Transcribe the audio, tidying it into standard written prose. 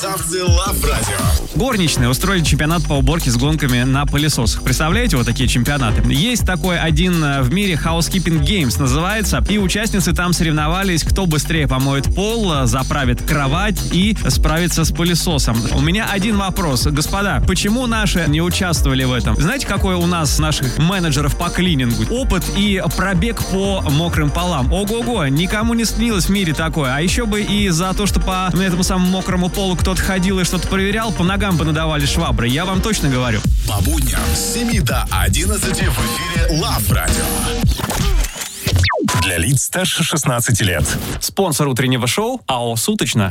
Красавцы Love Radio. Горничные устроили чемпионат по уборке с гонками на пылесосах. Представляете, вот такие чемпионаты? Есть такой один в мире Housekeeping Games называется. И участницы там соревновались, кто быстрее помоет пол, заправит кровать и справится с пылесосом. У меня один вопрос. Господа, почему наши не участвовали в этом? Знаете, какой у нас наших менеджеров по клинингу? Опыт и пробег по мокрым полам. Ого-го, никому не снилось в мире такое. А еще бы и за то, что по этому самому мокрому полу кто-то ходил и что-то проверял, по ногам понадавали швабры. Я вам точно говорю. По будням с 7 до 11 в эфире Love Radio. Для лиц старше 16 лет. Спонсор утреннего шоу АО «Суточно».